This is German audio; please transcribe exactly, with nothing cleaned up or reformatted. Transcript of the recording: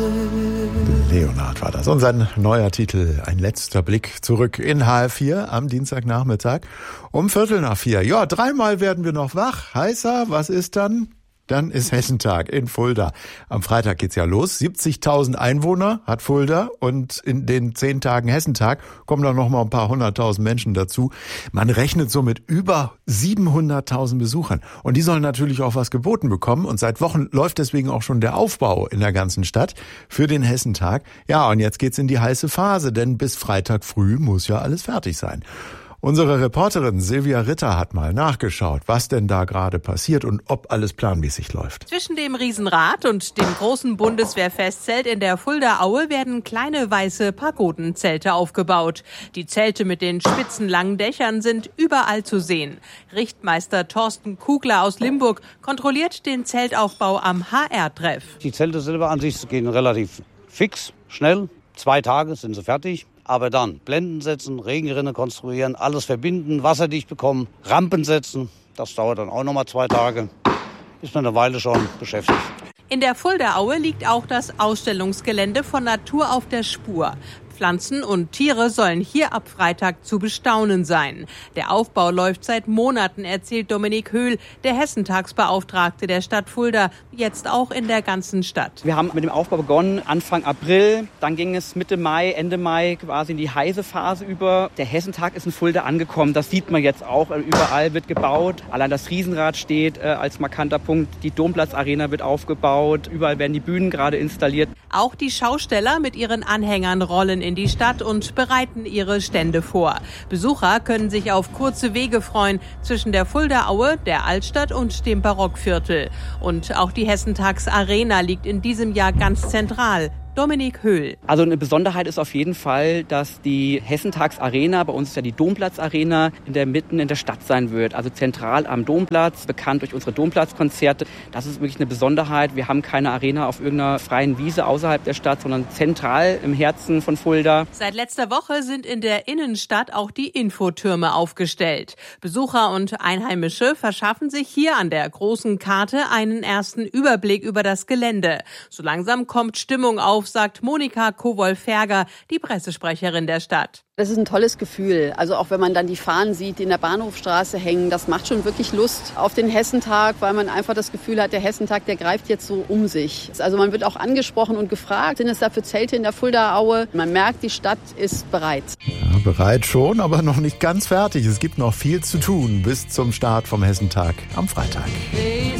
Leonard war das. Und sein neuer Titel, ein letzter Blick zurück in H F vier am Dienstagnachmittag um Viertel nach vier. Ja, dreimal werden wir noch wach. Heißer, was ist dann? Dann ist Hessentag in Fulda. Am Freitag geht's ja los. siebzigtausend Einwohner hat Fulda und in den zehn Tagen Hessentag kommen dann noch mal ein paar hunderttausend Menschen dazu. Man rechnet so mit über siebenhunderttausend Besuchern. Und die sollen natürlich auch was geboten bekommen. Und seit Wochen läuft deswegen auch schon der Aufbau in der ganzen Stadt für den Hessentag. Ja, und jetzt geht's in die heiße Phase, denn bis Freitag früh muss ja alles fertig sein. Unsere Reporterin Silvia Ritter hat mal nachgeschaut, was denn da gerade passiert und ob alles planmäßig läuft. Zwischen dem Riesenrad und dem großen Bundeswehrfestzelt in der Fulda Aue werden kleine weiße Pagodenzelte aufgebaut. Die Zelte mit den spitzen langen Dächern sind überall zu sehen. Richtmeister Thorsten Kugler aus Limburg kontrolliert den Zeltaufbau am H R-Treff. Die Zelte selber an sich gehen relativ fix, schnell. Zwei Tage sind sie fertig. Aber dann Blenden setzen, Regenrinne konstruieren, alles verbinden, wasserdicht bekommen, Rampen setzen. Das dauert dann auch nochmal zwei Tage. Ist man eine Weile schon beschäftigt. In der Fulda Aue liegt auch das Ausstellungsgelände von Natur auf der Spur. Pflanzen und Tiere sollen hier ab Freitag zu bestaunen sein. Der Aufbau läuft seit Monaten, erzählt Dominik Höhl, der Hessentagsbeauftragte der Stadt Fulda, jetzt auch in der ganzen Stadt. Wir haben mit dem Aufbau begonnen Anfang April, dann ging es Mitte Mai, Ende Mai quasi in die heiße Phase über. Der Hessentag ist in Fulda angekommen, das sieht man jetzt auch, überall wird gebaut. Allein das Riesenrad steht äh, als markanter Punkt, die Domplatz-Arena wird aufgebaut, überall werden die Bühnen gerade installiert. Auch die Schausteller mit ihren Anhängern rollen in die Stadt und bereiten ihre Stände vor. Besucher können sich auf kurze Wege freuen zwischen der Fulda Aue, der Altstadt und dem Barockviertel. Und auch die Hessentags-Arena liegt in diesem Jahr ganz zentral. Dominik Höhl. Also eine Besonderheit ist auf jeden Fall, dass die Hessentags-Arena, bei uns ist ja die Domplatz-Arena, in der mitten in der Stadt sein wird. Also zentral am Domplatz, bekannt durch unsere Domplatzkonzerte. Das ist wirklich eine Besonderheit. Wir haben keine Arena auf irgendeiner freien Wiese außerhalb der Stadt, sondern zentral im Herzen von Fulda. Seit letzter Woche sind in der Innenstadt auch die Infotürme aufgestellt. Besucher und Einheimische verschaffen sich hier an der großen Karte einen ersten Überblick über das Gelände. So langsam kommt Stimmung auf, sagt Monika Kowol-Ferger, die Pressesprecherin der Stadt. Das ist ein tolles Gefühl. Also auch wenn man dann die Fahnen sieht, die in der Bahnhofstraße hängen, das macht schon wirklich Lust auf den Hessentag, weil man einfach das Gefühl hat, der Hessentag, der greift jetzt so um sich. Also man wird auch angesprochen und gefragt, sind es dafür Zelte in der Fulda Aue? Man merkt, die Stadt ist bereit. Ja, bereit schon, aber noch nicht ganz fertig. Es gibt noch viel zu tun bis zum Start vom Hessentag am Freitag.